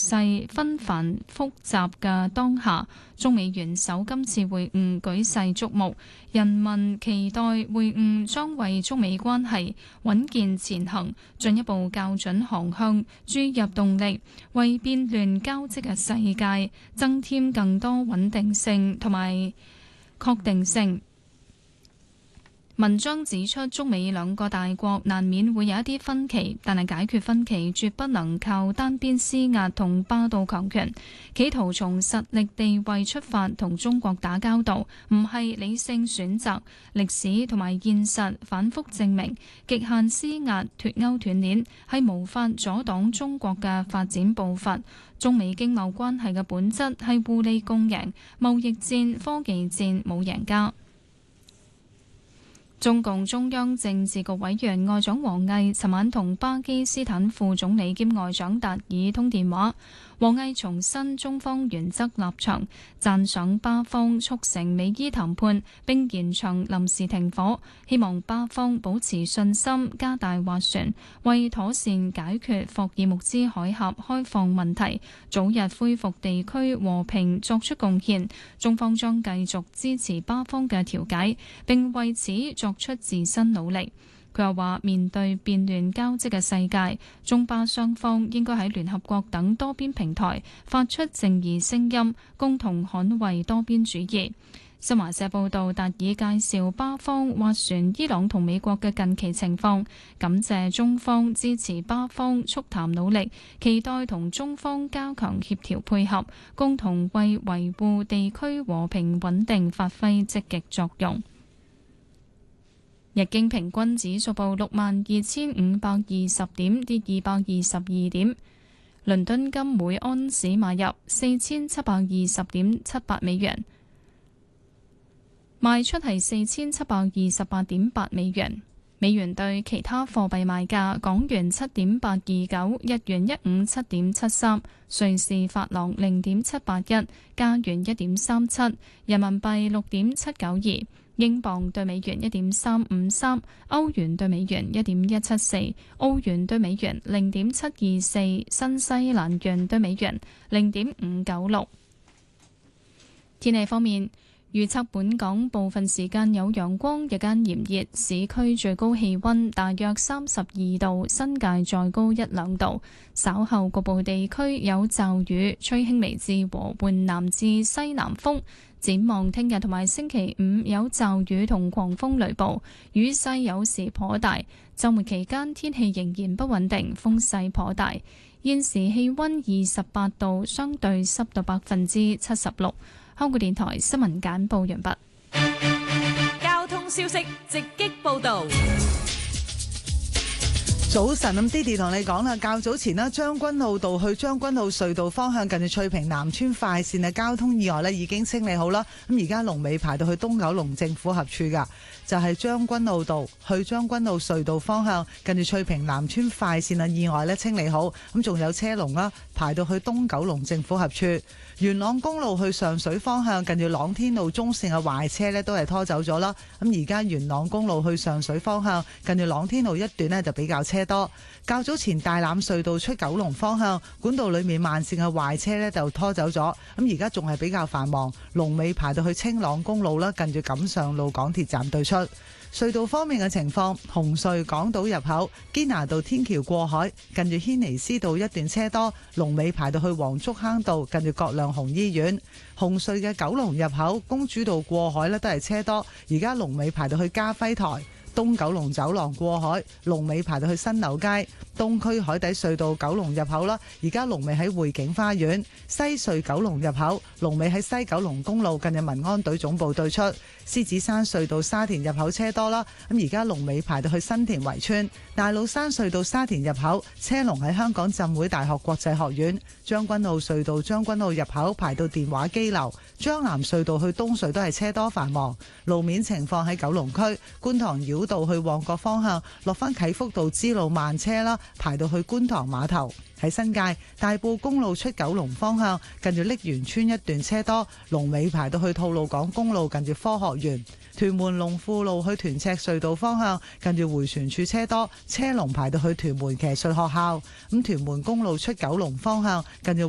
勢紛繁複雜嘅當下，中美元首今次會晤舉世矚目，人民期待會晤將為中美關係穩健前行進一步校準航向，注入動力，為變亂交織嘅世界增添更多穩定性同埋確定性。文章指出，中美兩個大國難免會有一啲分歧，但係解決分歧絕不能靠單邊施壓同霸道強權，企圖從實力地位出發同中國打交道，唔係理性選擇。歷史同埋現實反覆證明，極限施壓脫鈎斷鏈係無法阻擋中國嘅發展步伐。中美經貿關係嘅本質係互利共贏，貿易戰、科技戰冇贏家。中共中央政治局委員外長王毅尋晚同巴基斯坦副總理兼外長達爾通電話。王毅重申中方原則立場，讚賞巴方促成美伊談判並延長臨時停火，希望巴方保持信心，加大斡旋，為妥善解決霍爾木茲海峽開放問題，早日恢復地區和平作出貢獻。中方將繼續支持巴方嘅調解，並為此作出自身努力。佢又話：面對變亂交織嘅世界，中巴雙方應該喺聯合國等多邊平台發出正義聲音，共同捍衛多邊主義。新華社報道，達爾介紹巴方斡旋伊朗同美國嘅近期情況，感謝中方支持巴方促談努力，期待同中方加強協調配合，共同為維護地區和平穩定發揮積極作用。日經平均指數報62,520點，跌222點。倫敦金每安士買入4720.78美元，賣出係4728.8美元。美元對其他貨幣賣價：港元7.829，日元157.73，瑞士法郎0.781，加元1.37，人民幣6.792。英鎊對美元1.353，歐元對美元1.174，澳元對美元0.724，新西蘭元對美元0.596。天氣方面，預測本港部分時間有陽光，日間炎熱，市區最高氣溫大約32度，新界再高1-2度。稍後局部地區有驟雨，吹輕微至和緩南至西南風。展望聽日同埋星期五有驟雨同狂風雷暴，雨勢有時頗大。週末期間天氣仍然不穩定，風勢頗大。現時氣溫28度，相對濕度76%。香港電台新聞簡報完畢。 交通消息直擊報道。 早晨，咁 Didi 同你講啦，較早前啦，將軍澳道去將軍澳隧道方向近住翠屏南村快線嘅交通意外呢已經清理好啦。咁而家龍尾排到去東九龍政府合署噶，就係將軍澳道去將軍澳隧道方向近住翠屏南村快線嘅意外呢清理好。咁仲有車龍啦，排到去東九龍政府合署。元朗公路去上水方向近住朗天路中線嘅壞車呢都係拖走咗啦。咁而家元朗公路去上水方向近住朗天路一段呢就比較車多。較早前大欖隧道出九龍方向管道裏面慢線嘅壞車呢就拖走咗。咁而家仲係比較繁忙，龍尾排到去青朗公路啦，近住錦上路港鐵站對出。隧道方面嘅情況，紅隧港島入口堅拿道天橋過海近住軒尼詩道一段車多，龍尾排到去黃竹坑道近住葛量洪醫院。紅隧嘅九龍入口公主道過海呢都係車多，而家龍尾排到去嘉輝台。東九龍走廊過海龍尾排到去新樓街。東區海底隧道九龍入口啦，而家龍尾喺匯景花園。西隧九龍入口龍尾喺西九龍公路近住民安隊總部對出。獅子山隧道沙田入口車多啦，咁而家龍尾排到去新田圍村。大老山隧道沙田入口車龍喺香港浸會大學國際學院。將軍澳隧道將軍澳入口排到電話機樓。將南隧道去東隧都係車多繁忙。路面情況喺九龍區觀塘繞道去旺角方向落返啟福道支路慢車啦，排到去觀塘碼頭。喺新界大埔公路出九龍方向近住瀝源村一段車多，龍尾排到去吐露港公路近住科學園。屯門龍富路去屯赤隧道方向近住迴旋處車多，車龍排到去屯門騎術學校。咁屯門公路出九龍方向近住